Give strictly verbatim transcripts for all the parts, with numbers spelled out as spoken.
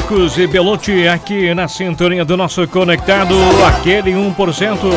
Discos e Belucci aqui na sintonia do nosso Conectado, aquele um por cento.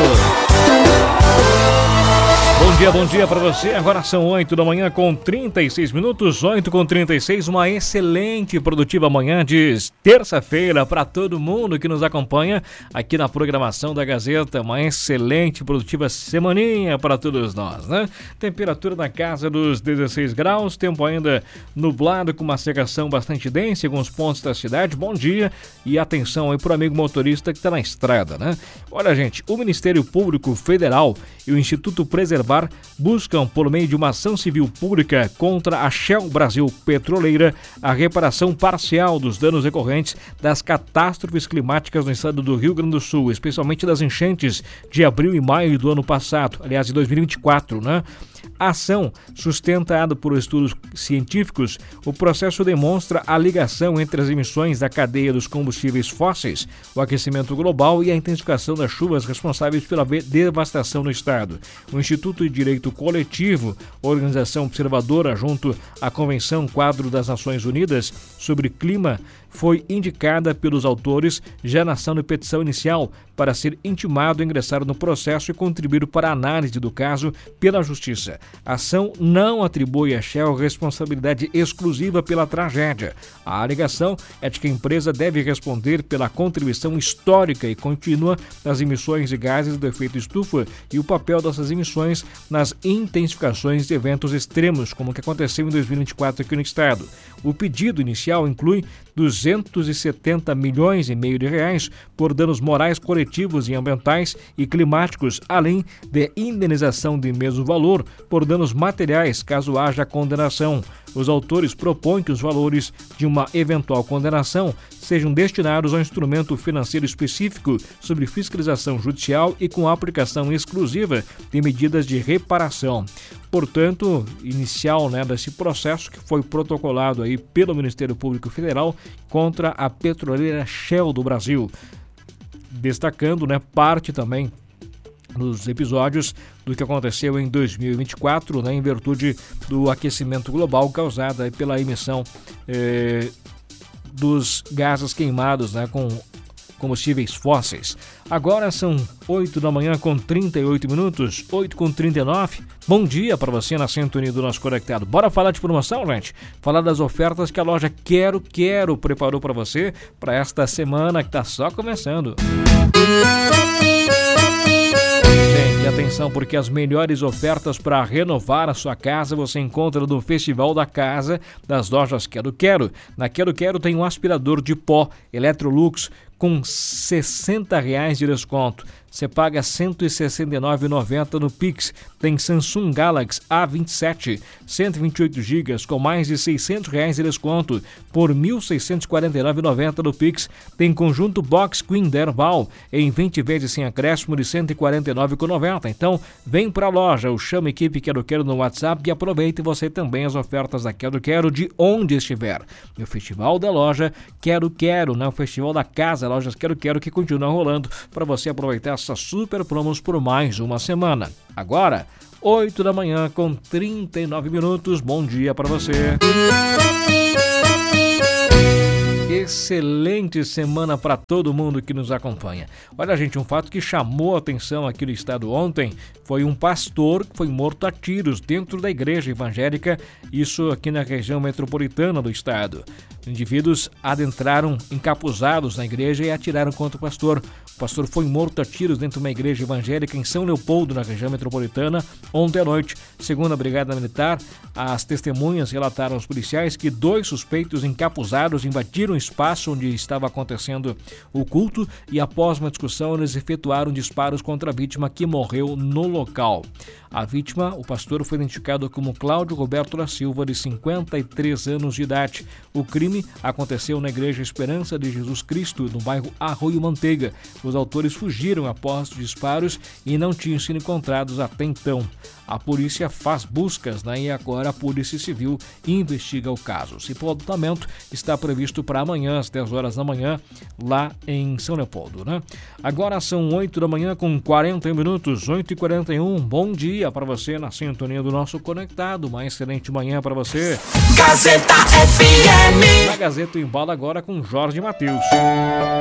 Bom dia, bom dia para você. Agora são oito da manhã com trinta e seis minutos, oito com trinta e seis. Uma excelente e produtiva manhã de terça-feira para todo mundo que nos acompanha aqui na programação da Gazeta. Uma excelente e produtiva semaninha para todos nós, né? Temperatura na casa dos dezesseis graus, tempo ainda nublado com uma secação bastante densa em alguns pontos da cidade. Bom dia e atenção aí para o amigo motorista que está na estrada, né? Olha, gente, o Ministério Público Federal e o Instituto Preservar buscam, por meio de uma ação civil pública contra a Shell Brasil Petroleira, a reparação parcial dos danos decorrentes das catástrofes climáticas no estado do Rio Grande do Sul, especialmente das enchentes de abril e maio do ano passado, aliás, de dois mil e vinte e quatro, né? A ação, sustentada por estudos científicos, o processo demonstra a ligação entre as emissões da cadeia dos combustíveis fósseis, o aquecimento global e a intensificação das chuvas responsáveis pela devastação no estado. O Instituto de Direito Coletivo, organização observadora junto à Convenção Quadro das Nações Unidas sobre Clima, foi indicada pelos autores já na ação de petição inicial para ser intimado a ingressar no processo e contribuir para a análise do caso pela Justiça. A ação não atribui a Shell responsabilidade exclusiva pela tragédia. A alegação é de que a empresa deve responder pela contribuição histórica e contínua das emissões de gases do efeito estufa e o papel dessas emissões nas intensificações de eventos extremos, como o que aconteceu em dois mil e vinte e quatro aqui no estado. O pedido inicial inclui duzentos e setenta milhões e meio de reais por danos morais coletivos e ambientais e climáticos, além de indenização de mesmo valor por danos materiais caso haja condenação. Os autores propõem que os valores de uma eventual condenação sejam destinados a um instrumento financeiro específico sobre fiscalização judicial e com aplicação exclusiva de medidas de reparação. Portanto, inicial, né, desse processo que foi protocolado aí pelo Ministério Público Federal contra a petroleira Shell do Brasil. Destacando, né, parte também nos episódios do que aconteceu em dois mil e vinte e quatro, né, em virtude do aquecimento global causado aí pela emissão eh, dos gases queimados, né, com combustíveis fósseis. Agora são oito da manhã com trinta e oito minutos, oito com trinta e nove. Bom dia para você na sintonia do nosso Conectado. Bora falar de promoção, gente? Falar das ofertas que a loja Quero Quero preparou para você para esta semana que está só começando. Gente, atenção, porque as melhores ofertas para renovar a sua casa você encontra no Festival da Casa das lojas Quero Quero. Na Quero Quero tem um aspirador de pó Electrolux com sessenta reais de desconto. Você paga cento e sessenta e nove reais e noventa centavos no Pix. Tem Samsung Galaxy A vinte e sete, cento e vinte e oito gigas com mais de seiscentos reais de desconto por mil seiscentos e quarenta e nove reais e noventa centavos no Pix. Tem conjunto Box Queen Derval em vinte vezes sem acréscimo de cento e quarenta e nove reais e noventa centavos. Então, vem para a loja, ou chama a equipe Quero Quero no WhatsApp e aproveite você também as ofertas da Quero Quero de onde estiver. E o Festival da Loja Quero Quero, né? O Festival da Casa Lojas Quero Quero que continua rolando para você aproveitar essas super promos por mais uma semana. Agora, oito da manhã com trinta e nove minutos. Bom dia para você. Excelente semana para todo mundo que nos acompanha. Olha, gente, um fato que chamou a atenção aqui no estado ontem foi um pastor que foi morto a tiros dentro da igreja evangélica, isso aqui na região metropolitana do estado. Indivíduos adentraram encapuzados na igreja e atiraram contra o pastor. O pastor foi morto a tiros dentro de uma igreja evangélica em São Leopoldo, na região metropolitana, ontem à noite. Segundo a Brigada Militar, as testemunhas relataram aos policiais que dois suspeitos encapuzados invadiram o espaço onde estava acontecendo o culto e, após uma discussão, eles efetuaram disparos contra a vítima, que morreu no local. A vítima, o pastor, foi identificado como Cláudio Roberto da Silva, de cinquenta e três anos de idade. O crime aconteceu na Igreja Esperança de Jesus Cristo, no bairro Arroio Manteiga. Os autores fugiram após os disparos e não tinham sido encontrados até então. A polícia faz buscas, né, e agora a Polícia Civil investiga o caso. O sepultamento está previsto para amanhã, amanhã, às dez horas da manhã, lá em São Leopoldo, né? Agora são oito da manhã com quarenta minutos, oito e quarenta e um. Bom dia para você na sintonia do nosso Conectado. Uma excelente manhã para você. Gazeta F M. A Gazeta embala agora com Jorge Mateus.